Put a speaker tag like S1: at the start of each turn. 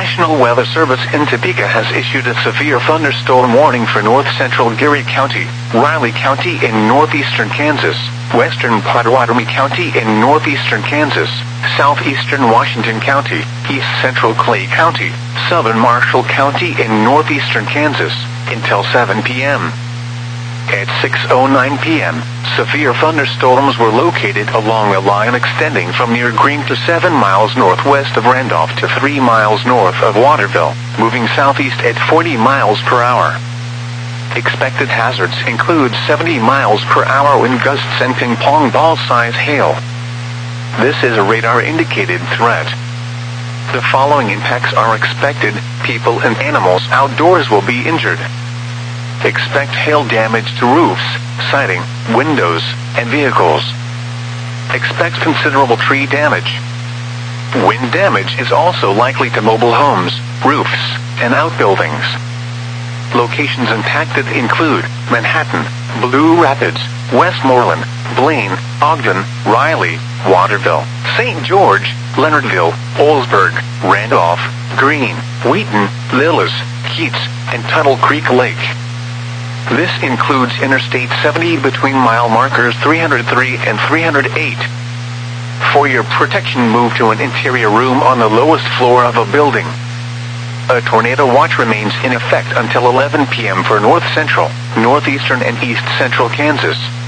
S1: National Weather Service in Topeka has issued a severe thunderstorm warning for north-central Geary County, Riley County in northeastern Kansas, western Pottawatomie County in northeastern Kansas, southeastern Washington County, east-central Clay County, southern Marshall County in northeastern Kansas, until 7 p.m. At 6:09 p.m., severe thunderstorms were located along a line extending from near Green to 7 miles northwest of Randolph to 3 miles north of Waterville, moving southeast at 40 miles per hour. Expected hazards include 70 miles per hour wind gusts and ping-pong ball-size hail. This is a radar-indicated threat. The following impacts are expected: people and animals outdoors will be injured. Expect hail damage to roofs, siding, windows, and vehicles. Expect considerable tree damage. Wind damage is also likely to mobile homes, roofs, and outbuildings. Locations impacted include Manhattan, Blue Rapids, Westmoreland, Blaine, Ogden, Riley, Waterville, St. George, Leonardville, Oldsburg, Randolph, Greene, Wheaton, Lillis, Keats, and Tuttle Creek Lake. This includes Interstate 70 between mile markers 303 and 308. For your protection, move to an interior room on the lowest floor of a building. A tornado watch remains in effect until 11 p.m. for north-central, northeastern, and east-central Kansas.